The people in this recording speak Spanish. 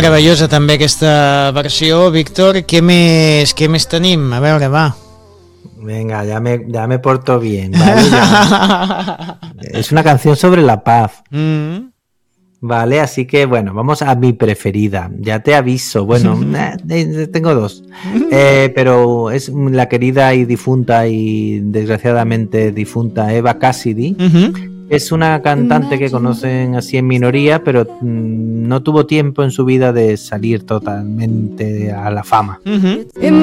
meravellosa també aquesta versió, Víctor. Què més tenim? A veure, va. Venga, ya me porto bien, ¿vale? Es una canción sobre la paz. Vale, así que bueno, vamos a mi preferida. Ya te aviso, bueno, tengo dos. Pero es la querida y difunta y desgraciadamente difunta Eva Cassidy. Es una cantante que conocen así en minoría, pero no tuvo tiempo en su vida de salir totalmente a la fama.